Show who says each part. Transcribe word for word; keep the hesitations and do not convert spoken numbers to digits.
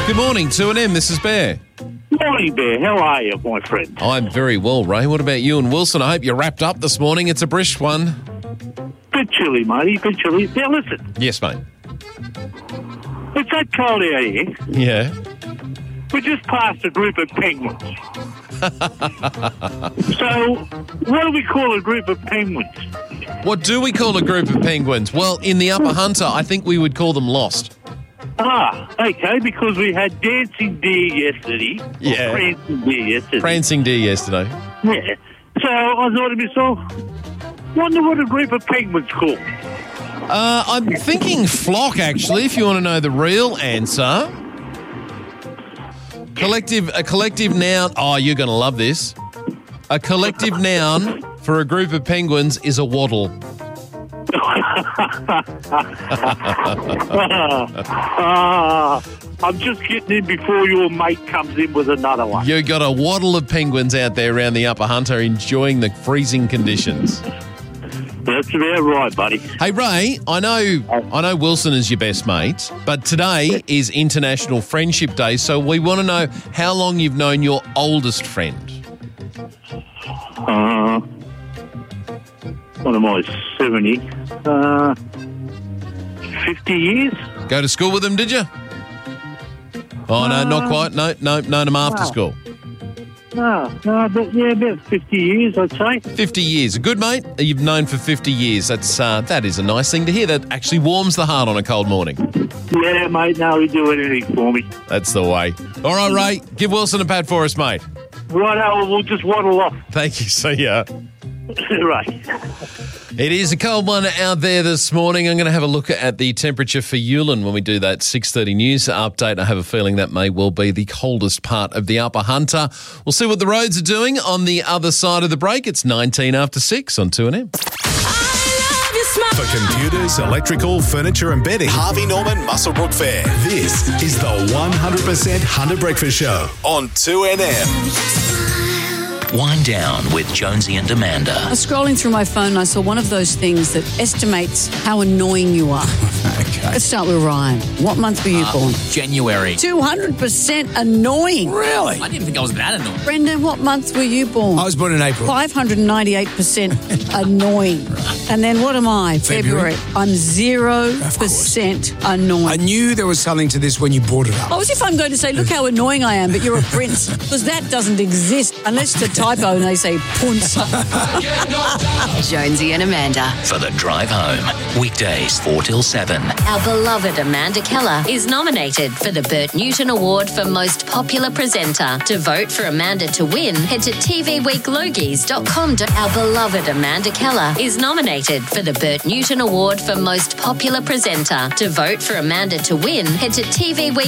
Speaker 1: Good morning, two N M. This is Bear.
Speaker 2: Morning, Bear. How are you, my friend?
Speaker 1: I'm very well, Ray. What about you and Wilson? I hope you're wrapped up this morning. It's a brisk one.
Speaker 2: Bit chilly, matey. Bit chilly. Now, listen.
Speaker 1: Yes, mate.
Speaker 2: It's that cold out here.
Speaker 1: Yeah.
Speaker 2: We just passed a group of penguins. So, what do we call a group of penguins?
Speaker 1: What do we call a group of penguins? Well, in the Upper Hunter, I think we would call them lost.
Speaker 2: Ah, okay, because we had Dancing Deer yesterday.
Speaker 1: Yeah.
Speaker 2: Or Prancing Deer yesterday.
Speaker 1: Prancing deer yesterday.
Speaker 2: Yeah. So, I thought to myself, wonder what a group of penguins called.
Speaker 1: Uh, I'm thinking flock, actually, if you want to know the real answer. Collective, a collective noun. Oh, you're going to love this. A collective noun for a group of penguins is a waddle.
Speaker 2: Ah, I'm just getting in before your mate comes in with another one.
Speaker 1: You got a waddle of penguins out there around the Upper Hunter enjoying the freezing conditions.
Speaker 2: That's about right, buddy.
Speaker 1: Hey, Ray, I know I know Wilson is your best mate, but today is International Friendship Day, so we want to know how long you've known your oldest friend.
Speaker 2: Uh, what am I, seventy? Uh, fifty years?
Speaker 1: Go to school with him, did you? Oh, no, not quite. No, no, known him after
Speaker 2: no.
Speaker 1: school.
Speaker 2: No, no, but yeah, about fifty years, I'd say.
Speaker 1: fifty years. A good mate you've known for fifty years. That's uh, that is a nice thing to hear. That actually warms the heart on a cold morning.
Speaker 2: Yeah, mate, no, he'd do anything for me.
Speaker 1: That's the way. All right, Ray, give Wilson a pat for us, mate.
Speaker 2: Right, we'll just waddle off.
Speaker 1: Thank you. See ya.
Speaker 2: Right.
Speaker 1: It is a cold one out there this morning. I'm going to have a look at the temperature for Yulin when we do that six thirty news update. I have a feeling that may well be the coldest part of the Upper Hunter. We'll see what the roads are doing on the other side of the break. It's nineteen after six on two N M.
Speaker 3: For computers, electrical, furniture and bedding, Harvey Norman Muswellbrook Fair. This is the one hundred percent Hunter Breakfast Show on two N M.
Speaker 4: Wind Down with Jonesy and Amanda.
Speaker 5: I was scrolling through my phone and I saw one of those things that estimates how annoying you are.
Speaker 6: Okay.
Speaker 5: Let's start with Ryan. What month were you
Speaker 4: Uh,
Speaker 5: born?
Speaker 4: January.
Speaker 5: two hundred percent annoying.
Speaker 6: Really?
Speaker 4: I didn't think I was that annoying.
Speaker 5: Brendan, what month were you born?
Speaker 6: I was born in April.
Speaker 5: five hundred ninety-eight percent annoying. And then what am I?
Speaker 6: February.
Speaker 5: February. I'm zero percent annoying.
Speaker 6: I knew there was something to this when you brought it up.
Speaker 5: Oh, as if I'm going to say, look how annoying I am, but you're a prince. Because that doesn't exist unless it's a typo and they say punce.
Speaker 7: Jonesy and Amanda.
Speaker 4: For the drive home. Weekdays four till seven.
Speaker 7: Our beloved Amanda Keller is nominated for the Bert Newton Award for Most Popular Presenter. To vote for Amanda to win, head to t v week logies dot com. Our beloved Amanda Keller is nominated for the Bert Newton Award for Most Popular Presenter. To vote for Amanda to win, head to t v week